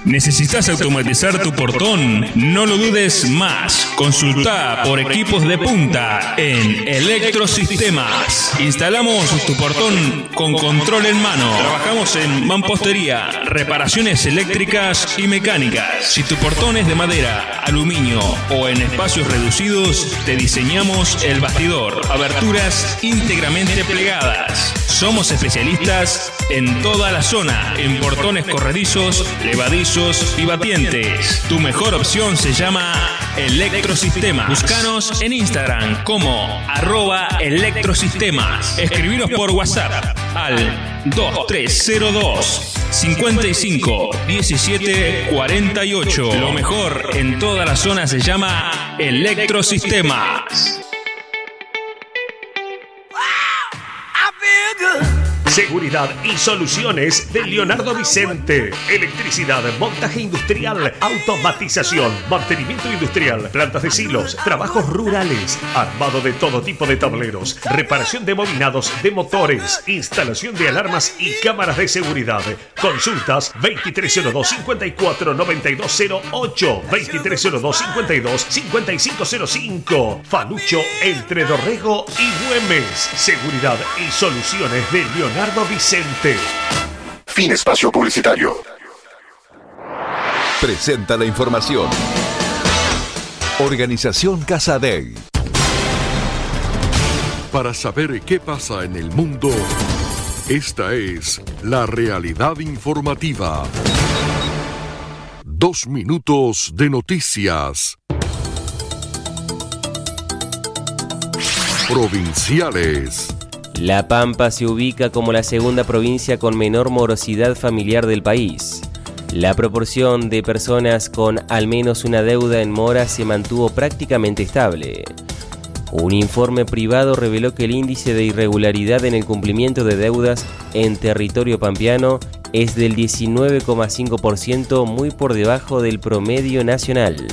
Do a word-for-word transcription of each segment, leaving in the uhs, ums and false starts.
¿Necesitas automatizar tu portón? No lo dudes más. Consulta por equipos de punta en Electrosistemas. Instalamos tu portón con control en mano. Trabajamos en mampostería, reparaciones eléctricas y mecánicas. Si tu portón es de madera, aluminio o en espacios reducidos, te diseñamos el bastidor. Aberturas íntegramente plegadas. Somos especialistas en toda la zona, en portones corredizos, levadizos y batientes. Tu mejor opción se llama Electrosistemas. Búscanos en Instagram como arroba Electrosistemas. Escribinos por WhatsApp al dos tres cero dos, cincuenta y cinco, diecisiete cuarenta y ocho. Lo mejor en toda la zona se llama Electrosistemas. Seguridad y soluciones de Leonardo Vicente. Electricidad, montaje industrial, automatización, mantenimiento industrial, plantas de silos, trabajos rurales, armado de todo tipo de tableros, reparación de bobinados de motores, instalación de alarmas y cámaras de seguridad. Consultas veintitrés cero dos, cincuenta y cuatro, noventa y dos cero ocho, veintitrés cero dos, cincuenta y dos, cincuenta y cinco cero cinco. Falucho entre Dorrego y Güemes. Seguridad y soluciones de Leonardo Vicente. Fin espacio publicitario. Presenta la información. Organización Casadei. Para saber qué pasa en el mundo, esta es la realidad informativa. Dos minutos de noticias. Provinciales. La Pampa se ubica como la segunda provincia con menor morosidad familiar del país. La proporción de personas con al menos una deuda en mora se mantuvo prácticamente estable. Un informe privado reveló que el índice de irregularidad en el cumplimiento de deudas en territorio pampeano es del diecinueve coma cinco por ciento, muy por debajo del promedio nacional.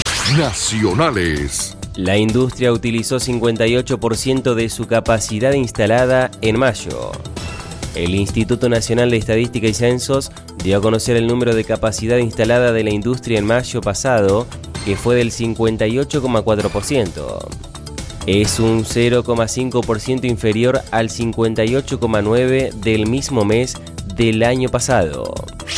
Nacionales. La industria utilizó cincuenta y ocho por ciento de su capacidad instalada en mayo. El Instituto Nacional de Estadística y Censos dio a conocer el número de capacidad instalada de la industria en mayo pasado, que fue del cincuenta y ocho coma cuatro por ciento. Es un cero coma cinco por ciento inferior al cincuenta y ocho coma nueve por ciento del mismo mes del año pasado.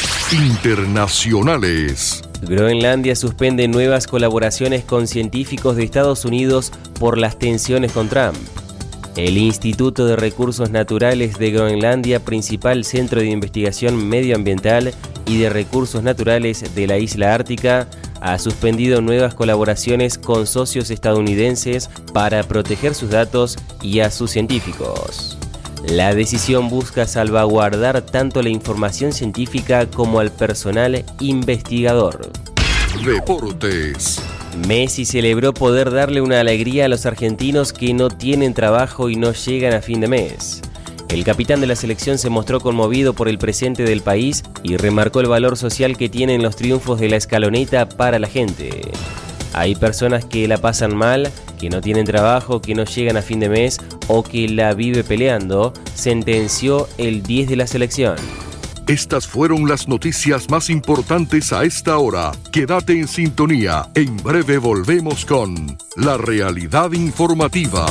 Internacionales. Groenlandia suspende nuevas colaboraciones con científicos de Estados Unidos por las tensiones con Trump. El Instituto de Recursos Naturales de Groenlandia, principal centro de investigación medioambiental y de recursos naturales de la isla ártica, ha suspendido nuevas colaboraciones con socios estadounidenses para proteger sus datos y a sus científicos. La decisión busca salvaguardar tanto la información científica como al personal investigador. Deportes. Messi celebró poder darle una alegría a los argentinos que no tienen trabajo y no llegan a fin de mes. El capitán de la selección se mostró conmovido por el presente del país y remarcó el valor social que tienen los triunfos de la escaloneta para la gente. Hay personas que la pasan mal, que no tienen trabajo, que no llegan a fin de mes o que la vive peleando, sentenció el diez de la selección. Estas fueron las noticias más importantes a esta hora. Quédate en sintonía. En breve volvemos con La Realidad Informativa.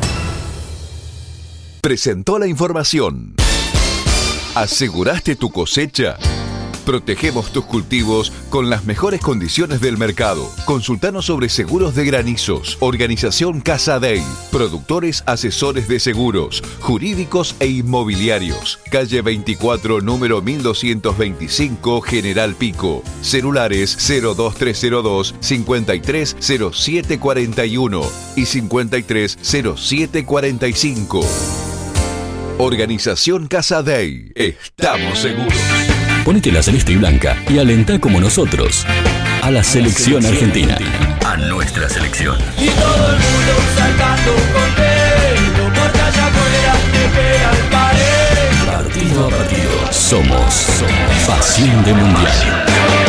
Presentó la información. ¿Aseguraste tu cosecha? Protegemos tus cultivos con las mejores condiciones del mercado. Consultanos sobre seguros de granizos. Organización Casadei. Productores asesores de seguros, jurídicos e inmobiliarios. Calle veinticuatro, número mil doscientos veinticinco, General Pico. Celulares cero dos tres cero dos, cincuenta y tres cero siete cuarenta y uno y cincuenta y tres cero siete cuarenta y cinco. Organización Casadei. Estamos seguros. Ponete la celeste y blanca y alentá como nosotros a la selección argentina, a nuestra selección. Y todo el mundo saltando contento, porque allá afuera te pega el pared. Partido a partido, somos, somos pasión de mundial.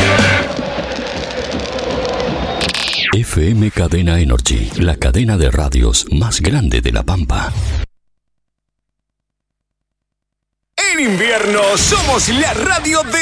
F M Cadena Energy, la cadena de radios más grande de La Pampa. En invierno somos la radio de